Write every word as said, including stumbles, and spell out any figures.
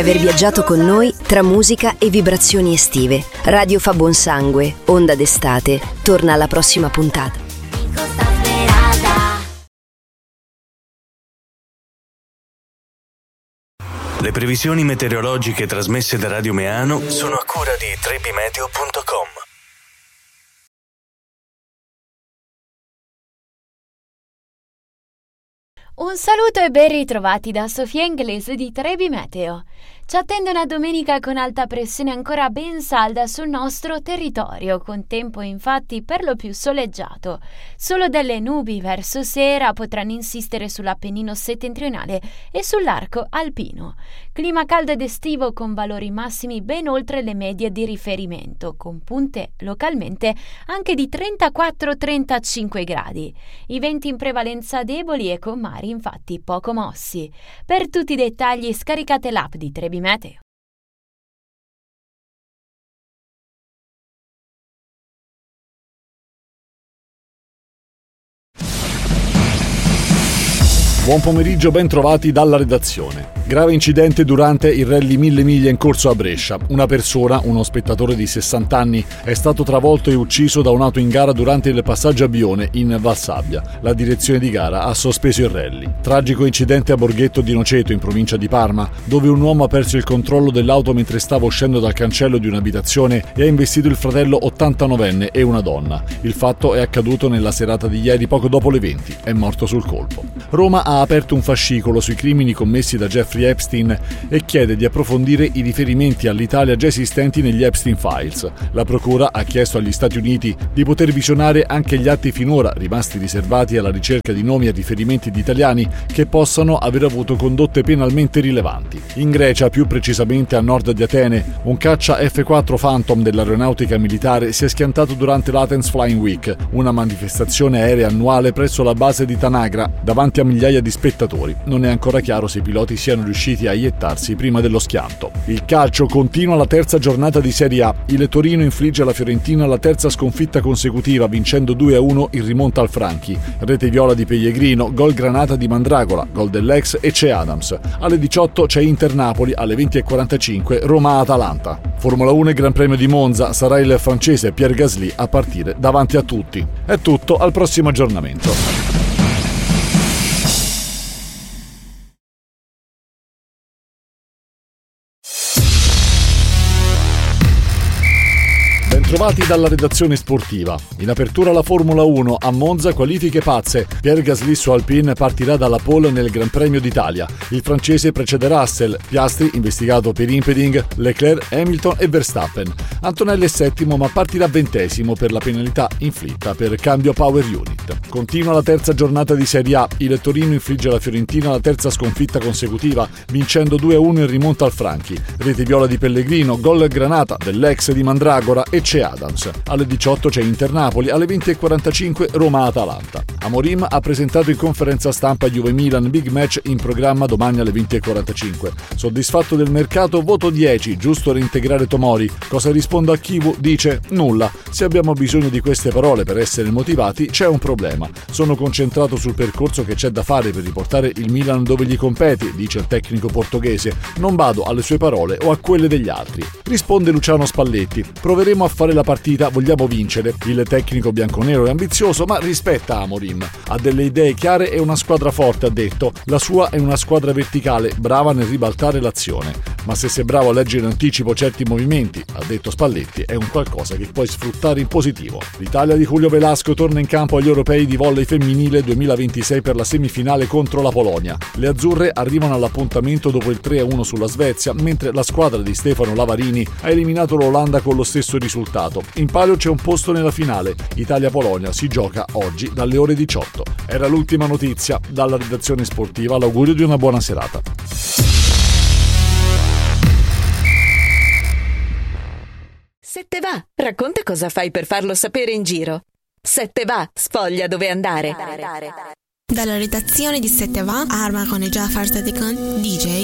Aver viaggiato con noi tra musica e vibrazioni estive. Radio fa buon sangue, onda d'estate. Torna alla prossima puntata. Le previsioni meteorologiche trasmesse da Radio Meano sono a cura di trebimeteo punto com. Un saluto e ben ritrovati da Sofia Inglese di Trebi Meteo. Ci attende una domenica con alta pressione ancora ben salda sul nostro territorio, con tempo infatti per lo più soleggiato. Solo delle nubi verso sera potranno insistere sull'Appennino settentrionale e sull'arco alpino. Clima caldo ed estivo con valori massimi ben oltre le medie di riferimento, con punte localmente anche di trentaquattro trentacinque gradi. I venti in prevalenza deboli e con mari infatti poco mossi. Per tutti i dettagli scaricate l'app di Trebi Meteo. Buon pomeriggio, ben trovati dalla redazione. Grave incidente durante il rally Mille Miglia in corso a Brescia. Una persona, uno spettatore di sessanta anni, è stato travolto e ucciso da un'auto in gara durante il passaggio a Bione in Valsabbia. La direzione di gara ha sospeso il rally. Tragico incidente a Borghetto di Noceto, in provincia di Parma, dove un uomo ha perso il controllo dell'auto mentre stava uscendo dal cancello di un'abitazione e ha investito il fratello ottantanovenne e una donna. Il fatto è accaduto nella serata di ieri, poco dopo le venti. È morto sul colpo. Roma ha aperto un fascicolo sui crimini commessi da Jeffrey Epstein e chiede di approfondire i riferimenti all'Italia già esistenti negli Epstein Files. La procura ha chiesto agli Stati Uniti di poter visionare anche gli atti finora rimasti riservati alla ricerca di nomi e riferimenti di italiani che possano aver avuto condotte penalmente rilevanti. In Grecia, più precisamente a nord di Atene, un caccia effe quattro Phantom dell'aeronautica militare si è schiantato durante l'Athens Flying Week, una manifestazione aerea annuale presso la base di Tanagra, davanti a migliaia di spettatori. Non è ancora chiaro se i piloti siano riusciti a iettarsi prima dello schianto. Il calcio continua la terza giornata di Serie A. Il Torino infligge alla Fiorentina la terza sconfitta consecutiva, vincendo due a uno in rimonta al Franchi. Rete viola di Pellegrino, gol granata di Mandragola, gol dell'ex e c'è Adams. Alle diciotto c'è Inter-Napoli, alle venti e quarantacinque Roma-Atalanta. Formula uno e Gran Premio di Monza, sarà il francese Pierre Gasly a partire davanti a tutti. È tutto, al prossimo aggiornamento. Trovati dalla redazione sportiva. In apertura la Formula uno, a Monza qualifiche pazze. Pierre Gasly su Alpine partirà dalla pole nel Gran Premio d'Italia. Il francese precede Russell, Piastri investigato per impeding, Leclerc, Hamilton e Verstappen. Antonelli è settimo ma partirà ventesimo per la penalità inflitta per cambio power unit. Continua la terza giornata di Serie A. Il Torino infligge alla Fiorentina la terza sconfitta consecutiva, vincendo due a uno in rimonta al Franchi. Rete viola di Pellegrino, gol granata dell'ex di Mandragora e c'è Adams. Alle diciotto c'è Inter-Napoli, alle venti e quarantacinque Roma-Atalanta. Amorim ha presentato in conferenza stampa Juve-Milan, big match in programma domani alle venti e quarantacinque. Soddisfatto del mercato, voto dieci, giusto reintegrare Tomori. Cosa rispondo a Chivu? Dice nulla. Se abbiamo bisogno di queste parole per essere motivati, c'è un problema. Sono concentrato sul percorso che c'è da fare per riportare il Milan dove gli compete, dice il tecnico portoghese. Non bado alle sue parole o a quelle degli altri. Risponde Luciano Spalletti. Proveremo a fare la partita, vogliamo vincere. Il tecnico bianconero è ambizioso ma rispetta Amorim. Ha delle idee chiare e una squadra forte, ha detto. La sua è una squadra verticale, brava nel ribaltare l'azione. Ma se sei bravo a leggere in anticipo certi movimenti, ha detto Spalletti, è un qualcosa che puoi sfruttare in positivo. L'Italia di Julio Velasco torna in campo agli europei di volley femminile duemilaventisei per la semifinale contro la Polonia. Le azzurre arrivano all'appuntamento dopo il tre a uno sulla Svezia, mentre la squadra di Stefano Lavarini ha eliminato l'Olanda con lo stesso risultato. In palio c'è un posto nella finale. Italia-Polonia si gioca oggi dalle ore diciotto. Era l'ultima notizia. Dalla redazione sportiva l'augurio di una buona serata. Se te va, racconta cosa fai per farlo sapere in giro. Se te va, sfoglia dove andare. Dalla redazione di Se te va, Arma con e Jafar Sadekan, D J